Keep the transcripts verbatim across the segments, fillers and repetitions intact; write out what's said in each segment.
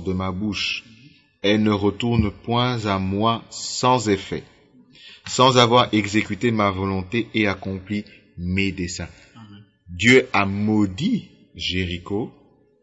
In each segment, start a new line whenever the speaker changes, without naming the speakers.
de ma bouche. Elle ne retourne point à moi sans effet, sans avoir exécuté ma volonté et accompli mes desseins. Amen. Dieu a maudit Jéricho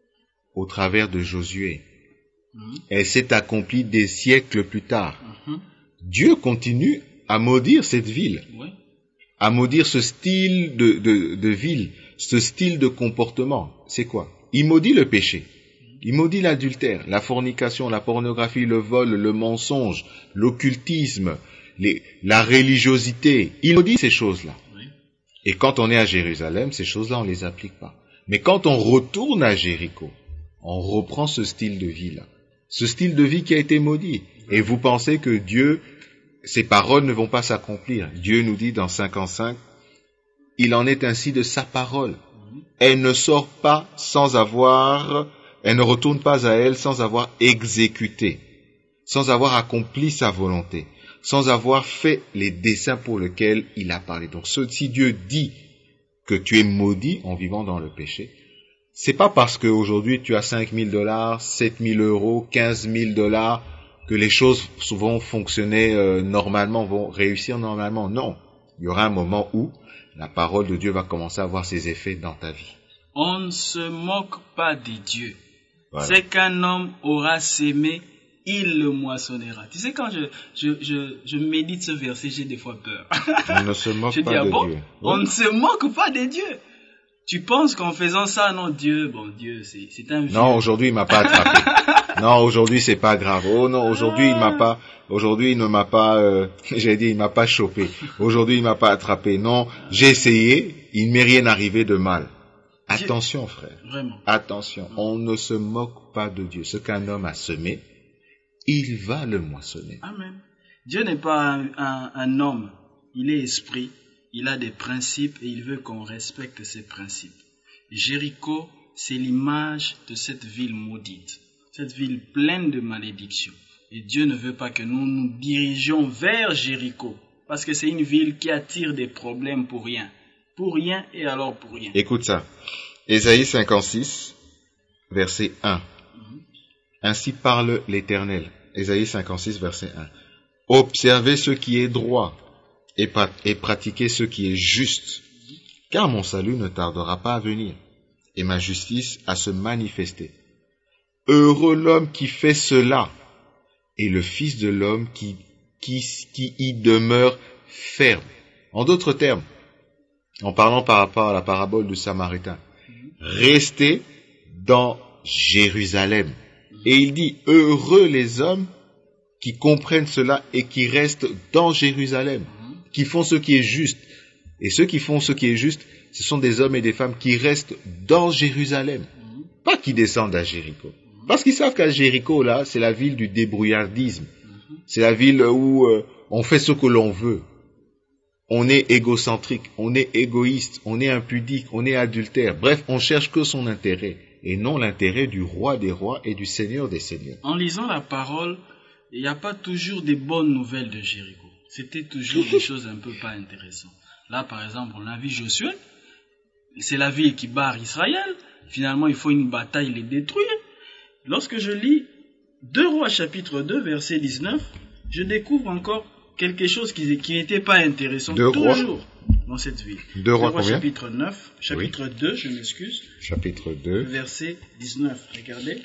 au travers de Josué. Mmh. Elle s'est accomplie des siècles plus tard. Mmh. Dieu continue à maudire cette ville, oui. à maudire ce style de, de, de ville, ce style de comportement. C'est quoi? Il maudit le péché. Il maudit l'adultère, la fornication, la pornographie, le vol, le mensonge, l'occultisme, les, la religiosité. Il maudit ces choses-là. Oui. Et quand on est à Jérusalem, ces choses-là, on ne les applique pas. Mais quand on retourne à Jéricho, on reprend ce style de vie-là. Ce style de vie qui a été maudit. Et vous pensez que Dieu, ses paroles ne vont pas s'accomplir. Dieu nous dit dans cinquante-cinq, il en est ainsi de sa parole. Elle ne sort pas sans avoir... Elle ne retourne pas à elle sans avoir exécuté, sans avoir accompli sa volonté, sans avoir fait les desseins pour lesquels il a parlé. Donc, si Dieu dit que tu es maudit en vivant dans le péché, c'est pas parce qu'aujourd'hui tu as cinq mille dollars, sept mille euros, quinze mille dollars que les choses vont fonctionner euh, normalement, vont réussir normalement. Non, il y aura un moment où la parole de Dieu va commencer à avoir ses effets dans ta vie.
On ne se moque pas de Dieu. Voilà. C'est qu'un homme aura sémé, il le moissonnera. Tu sais, quand je, je, je, je médite ce verset, j'ai des fois peur.
On ne se moque
je
pas
dis, ah
de
bon,
Dieu.
On
oui.
ne se moque pas de Dieu. Tu penses qu'en faisant ça, non, Dieu, bon, Dieu, c'est, c'est un vieux.
Non, aujourd'hui, il m'a pas attrapé. Non, aujourd'hui, c'est pas grave. Oh non, aujourd'hui, il m'a pas, aujourd'hui, il ne m'a pas, euh, j'ai dit, il m'a pas chopé. Aujourd'hui, il m'a pas attrapé. Non, j'ai essayé, il ne m'est rien arrivé de mal. Attention, frère.
Vraiment.
Attention. On ne se moque pas de Dieu. Ce qu'un homme a semé, il va le moissonner.
Amen. Dieu n'est pas un, un, un homme. Il est esprit. Il a des principes et il veut qu'on respecte ces principes. Jéricho, c'est l'image de cette ville maudite. Cette ville pleine de malédictions. Et Dieu ne veut pas que nous nous dirigions vers Jéricho. Parce que c'est une ville qui attire des problèmes pour rien. Pour rien et alors pour rien.
Écoute ça. Ésaïe cinquante-six, verset un. Mm-hmm. Ainsi parle l'Éternel. Ésaïe cinquante-six, verset un. Observez ce qui est droit et, pat- et pratiquez ce qui est juste, car mon salut ne tardera pas à venir et ma justice à se manifester. Heureux l'homme qui fait cela et le Fils de l'homme qui, qui, qui y demeure ferme. En d'autres termes, en parlant par rapport à la parabole du Samaritain, restez dans Jérusalem. Et il dit, heureux les hommes qui comprennent cela et qui restent dans Jérusalem, qui font ce qui est juste. Et ceux qui font ce qui est juste, ce sont des hommes et des femmes qui restent dans Jérusalem, pas qui descendent à Jéricho. Parce qu'ils savent qu'à Jéricho, là, c'est la ville du débrouillardisme. C'est la ville où euh, on fait ce que l'on veut. On est égocentrique, on est égoïste, on est impudique, on est adultère. Bref, on cherche que son intérêt et non l'intérêt du roi des rois et du seigneur des seigneurs.
En lisant la parole, il n'y a pas toujours des bonnes nouvelles de Jéricho. C'était toujours des choses un peu pas intéressantes. Là, par exemple, on a vu Josué. C'est la ville qui barre Israël. Finalement, il faut une bataille les détruire. Lorsque je lis deux Rois chapitre deux, verset dix-neuf, je découvre encore quelque chose qui, qui n'était pas intéressant
Deux
toujours
rois.
Dans cette ville.
Deux rois combien?
Chapitre neuf, chapitre oui. deux, je m'excuse.
Chapitre deux.
Verset dix-neuf, regardez.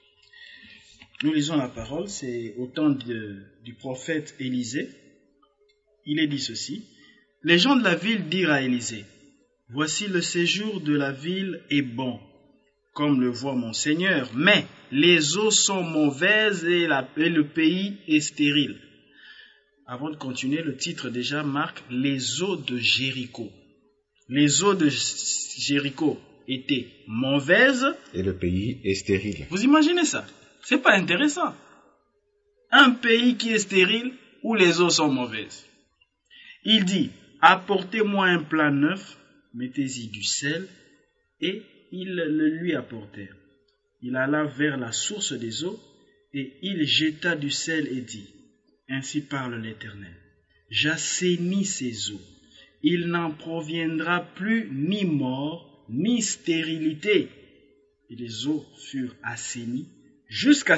Nous lisons la parole, c'est au temps de, du prophète Élisée. Il est dit ceci. Les gens de la ville dirent à Élisée, voici le séjour de la ville est bon, comme le voit mon Seigneur, mais les eaux sont mauvaises et, la, et le pays est stérile. Avant de continuer, le titre déjà marque les eaux de Jéricho. Les eaux de Jéricho étaient mauvaises.
Et le pays est stérile.
Vous imaginez ça? C'est pas intéressant. Un pays qui est stérile où les eaux sont mauvaises. Il dit, apportez-moi un plat neuf, mettez-y du sel, et ils le lui apportèrent. Il alla vers la source des eaux, et il jeta du sel et dit, ainsi parle l'Éternel, j'assainis ces eaux, il n'en proviendra plus ni mort, ni stérilité. Et les eaux furent assainies jusqu'à